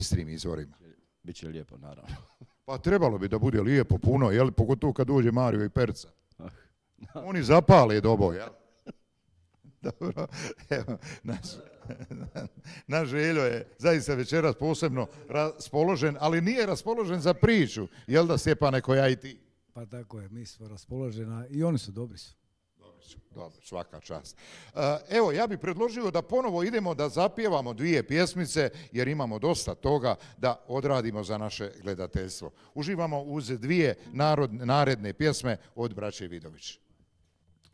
istrim izvorima. Biće lijepo, naravno. Pa trebalo bi da bude lijepo, puno, jel? Pogotovo kad dođe Mario i Perca. Oni zapale dobo, jel? Dobro, evo, naš Željo je zaista večeras posebno raspoložen, ali nije raspoložen za priču, jel da, Stjepane, koja i ti? Pa tako je, mi smo raspoloženi i oni su dobri su. Dobro, svaka čast. Evo, ja bih predložio da ponovo idemo da zapjevamo 2 pjesmice, jer imamo dosta toga da odradimo za naše gledateljstvo. Uživamo uz 2 naredne pjesme od braće Vidović.